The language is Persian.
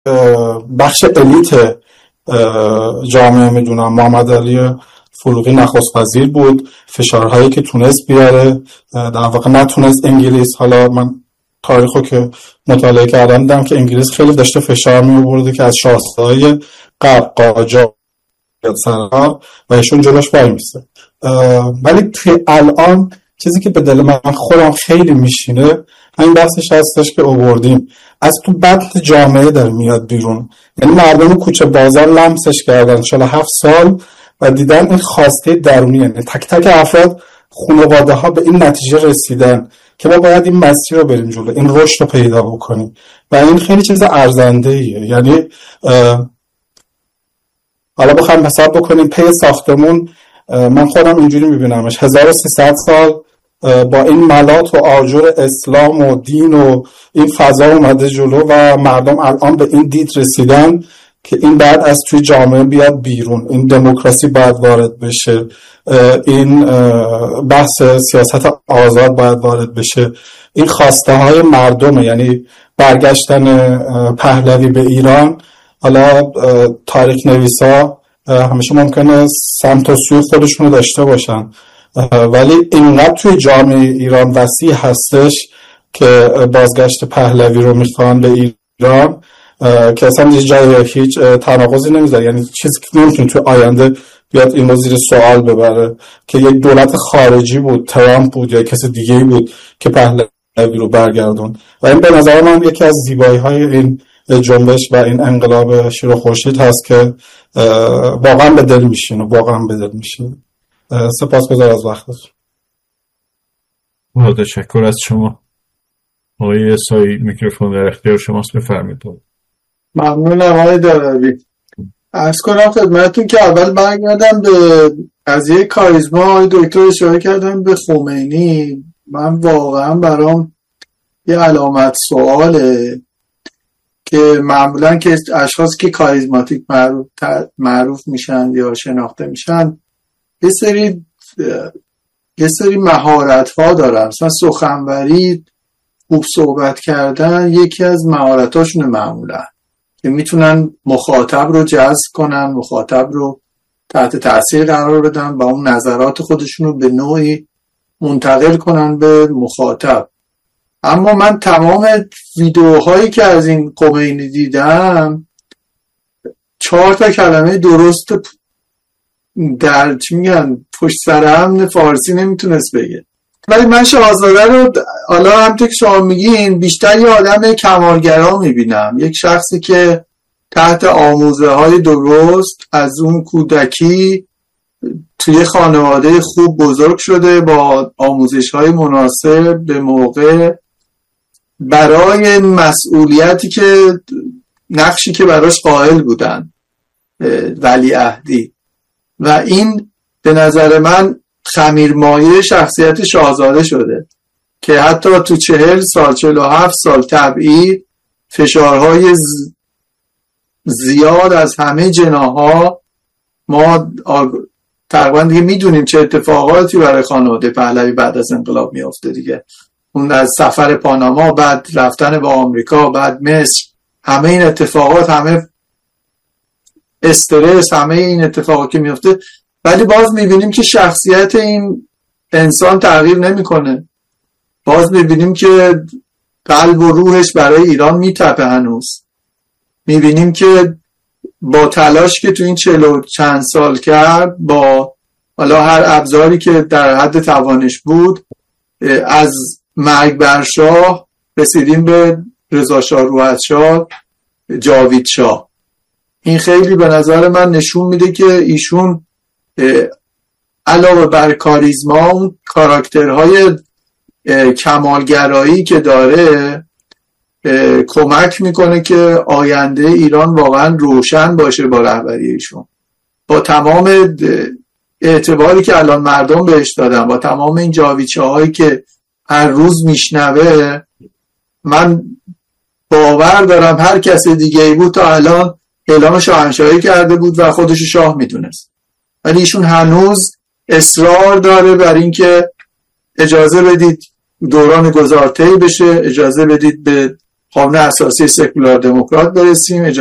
بخش الیت جامعه میدونم. محمد علی فروغی نخست وزیر بود، فشارهایی که تونست بیاره در واقع نتونست انگلیس. حالا من تاریخو که مطالعه کردم دیدم که انگلیس خیلی داشته فشار می آورده که از شاهزاده‌های قاجار سرها و ایشون جلوش وای میسته. ولی توی الان چیزی که به دل من خودم خیلی میشینه همین بحثش هستش که آوردیم، از تو بطن جامعه داره میاد بیرون. یعنی مردم کوچه بازار لمسش کردن 47 سال و دیدن این خواسته درونی، یعنی تک تک افراد خانواده ها به این نتیجه رسیدن که ما باید این مسیر رو بریم جلو، این رشد رو پیدا بکنیم و این خیلی چیز ارزنده ایه. یعنی حالا بخوایم حساب بکنیم پی ساختمون، من خودم اینجوری میبینمش 1300 سال با این ملات و آجر اسلام و دین و این فضا اومده جلو و مردم الان به این دید رسیدن که این بعد از توی جامعه بیاد بیرون، این دموکراسی باید وارد بشه، این بحث سیاست آزاد باید وارد بشه، این خواسته های مردمه. یعنی برگشتن پهلوی به ایران، حالا تاریخ نویسا همیشه ممکنه سمت و سوی خودشونو داشته باشن ولی اینقدر توی جامعه ایران وسیع هستش که بازگشت پهلوی رو میخوان به ایران که اصلا جای هیچ تناقضی نمیذاره. یعنی چیزی که نمیتونه توی آینده بیاد این رو زیر سوال ببره که یک دولت خارجی بود، ترامپ بود یا کسی دیگه بود که پهلوی رو برگردون. و این به نظر من یکی از زیبایی های این جنبش و این انقلاب شیر و خورشید هست که واقعا به دل میشینه، واقعا به دل میشینه. سپاسگزار از وقتتون. تشکر از شما. آقای سایی میکروفون در اختیار شماست، بفرمایید. ممنونم آقای داروی. عرض کنم خدمتتون که اول برگردم به قضیه کاریزما. آقای دکتر اشاره کردم به خمینی. من واقعا برام یه علامت سواله که معمولا که اشخاصی که کاریزماتیک معروف میشن یا شناخته میشن یه سری مهارت ها دارن. مثلا سخنوری، خوب صحبت کردن یکی از مهارتاشونه معمولا، که میتونن مخاطب رو جذب کنن، مخاطب رو تحت تاثیر قرار بدن و اون نظرات خودشون رو به نوعی منتقل کنن به مخاطب. اما من تمام ویدیوهایی که از این خمینی دیدم 4 کلمه درست در چی میگن پشت سر هم فارسی نمیتونست بگه. ولی من شاهزاده رو حالا همونطور که شما میگین بیشتر یه آدم کمالگرا میبینم، یک شخصی که تحت آموزه های درست از اون کودکی توی خانواده خوب بزرگ شده با آموزش های مناسب به موقع برای مسئولیتی که نقشی که براش قائل بودن ولیعهدی، و این به نظر من خمیرمایه شخصیت شاهزاده شده که حتی تو 40 سال 47 سال تبعید فشارهای زیاد از همه جناح‌ها ما تقریبا دیگه میدونیم چه اتفاقاتی برای خانواده پهلوی بعد از انقلاب میافته دیگه. اون از سفر پاناما، بعد رفتن به آمریکا، بعد مصر، همه این اتفاقات، همه استرس، همه این اتفاقاتی که میفته، ولی باز میبینیم که شخصیت این انسان تغییر نمیکنه. باز میبینیم که قلب و روحش برای ایران میتپه هنوز. میبینیم که با تلاش که تو این 40 چند سال کرد، با حالا هر ابزاری که در حد توانش بود، از مرگ بر شاه رسیدیم به رضا شاه روحت‌شاه، جاوید شاه. این خیلی به نظر من نشون میده که ایشون علاوه بر کاریزما اون کاراکترهای کمالگرایی که داره کمک میکنه که آینده ایران واقعا روشن باشه با رهبری ایشون. با تمام اعتباری که الان مردم بهش دادن، با تمام این جاویدشاهایی که هر روز میشنوه، من باور دارم هر کس دیگه ای بود تا الان اعلام شاهنشاهی کرده بود و خودشو شاه میدونست، ولی ایشون هنوز اصرار داره بر این که اجازه بدید دوران گذارطی بشه، اجازه بدید به قانون اساسی سکولار دموکرات برسیم.